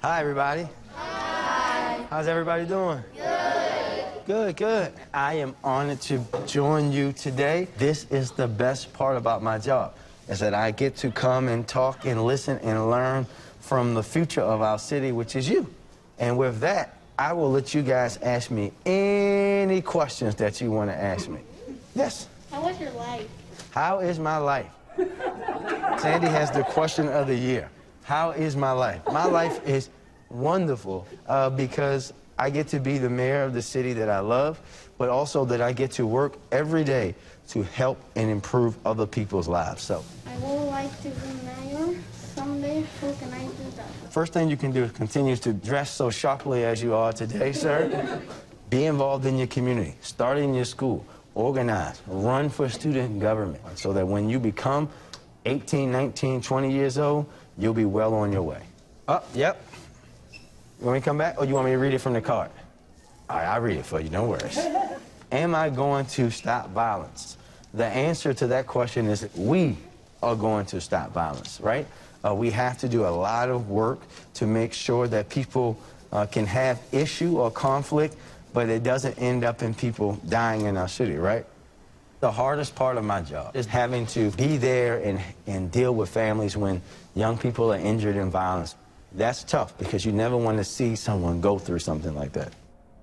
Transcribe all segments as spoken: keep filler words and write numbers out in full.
Hi, everybody. Hi. How's everybody doing? Good. Good, good. I am honored to join you today. This is the best part about my job, is that I get to come and talk and listen and learn from the future of our city, which is you. And with that, I will let you guys ask me any questions that you want to ask me. Yes? How was your life? How is my life? Sandy has the question of the year. How is my life? My life is wonderful uh, because I get to be the mayor of the city that I love, but also that I get to work every day to help and improve other people's lives. So I would like to be mayor someday. How can I do that? First thing you can do is continue to dress so sharply as you are today, sir. Be involved in your community. Start in your school. Organize. Run for student government so that when you become eighteen, nineteen, twenty years old, you'll be well on your way. Oh, yep. You want me to come back, or you want me to read it from the card? All right, I'll read it for you, no worries. Am I going to stop violence? The answer to that question is we are going to stop violence, right? Uh, we have to do a lot of work to make sure that people uh, can have issue or conflict, but it doesn't end up in people dying in our city, right? The hardest part of my job is having to be there and, and deal with families when young people are injured in violence. That's tough because you never want to see someone go through something like that.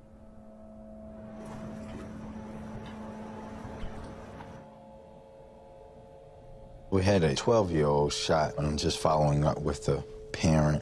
We had a twelve-year-old shot, and I'm just following up with the parent.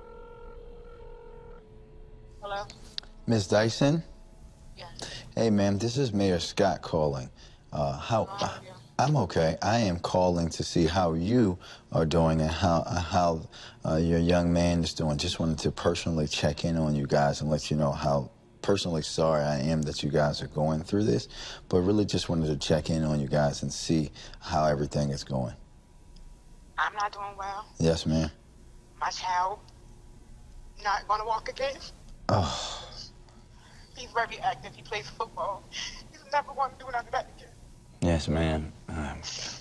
Hello? Miss Dyson? Yes. Hey, ma'am, this is Mayor Scott calling. Uh, how, How are you? I'm okay. I am calling to see how you are doing and how, how uh, your young man is doing. Just wanted to personally check in on you guys and let you know how personally sorry I am that you guys are going through this, but really just wanted to check in on you guys and see how everything is going. I'm not doing well. Yes, ma'am. My child not going to walk again. Oh. He's very active. He plays football. He's never going to do none of that again. Yes, ma'am. Um...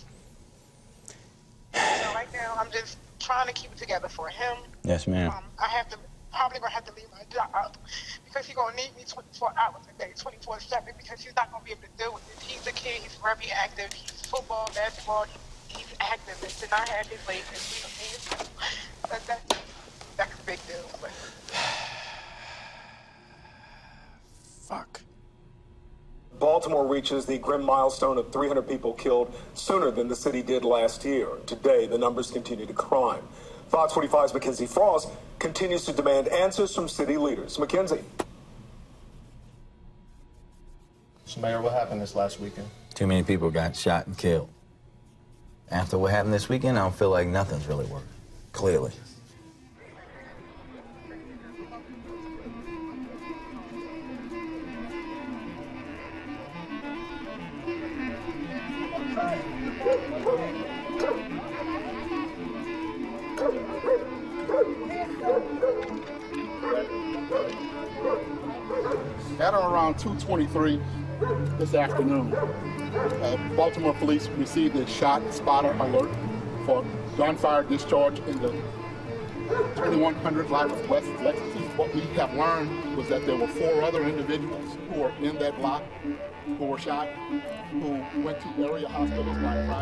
So right now, I'm just trying to keep it together for him. Yes, ma'am. Um, I have to, probably going to have to leave my job because he's going to need me twenty-four hours a day, twenty-four seven, because he's not going to be able to deal with it. He's a kid. He's very active. He's football, basketball. He, he's active. And to not have his legs and feet and hands, that, that, that's a big deal. But... Fuck. Baltimore reaches the grim milestone of three hundred people killed sooner than the city did last year. Today, the numbers continue to climb. Fox forty-five's Mackenzie Frost continues to demand answers from city leaders. Mackenzie. So, Mayor, what happened this last weekend? Too many people got shot and killed. After what happened this weekend, I don't feel like nothing's really working. Clearly. At or around two twenty-three this afternoon, uh, Baltimore police received a shot spotter alert for gunfire discharge in the twenty-one hundred block of West Lexington. What we have learned was that there were four other individuals who were in that block who were shot, who went to area hospitals by private.